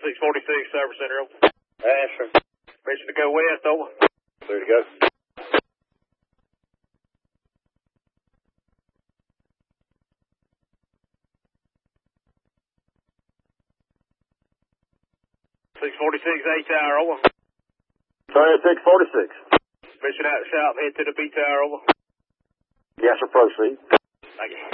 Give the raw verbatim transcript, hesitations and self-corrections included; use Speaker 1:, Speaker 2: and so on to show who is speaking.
Speaker 1: six forty-six, Service Center, over.
Speaker 2: Answer.
Speaker 1: Mission to go west, over.
Speaker 2: Clear to go.
Speaker 1: six forty-six, eight tower, over.
Speaker 2: Sorry, six forty-six.
Speaker 1: Mission out south, head to the B tower, over.
Speaker 2: Yes, sir, proceed.
Speaker 1: Thank you.